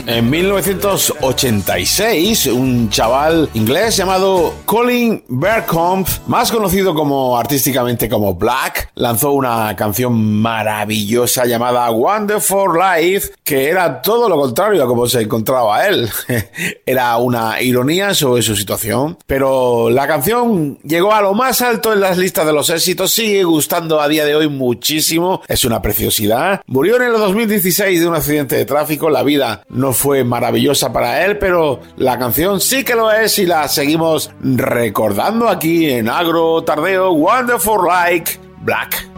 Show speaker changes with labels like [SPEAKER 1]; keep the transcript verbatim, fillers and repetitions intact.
[SPEAKER 1] En mil novecientos ochenta y seis, un chaval inglés llamado Colin Bergkamp, más conocido como artísticamente como Black, lanzó una canción maravillosa llamada Wonderful Life, que era todo lo contrario a como se encontraba él. Era una ironía sobre su situación, pero la canción llegó a lo más alto en las listas de los éxitos, sigue gustando a día de hoy muchísimo, es una preciosidad. Murió en el dos mil dieciséis de un accidente de tráfico, la vida no fue maravillosa para él, pero la canción sí que lo es y la seguimos recordando aquí en Agro Tardeo. Wonderful Like Black.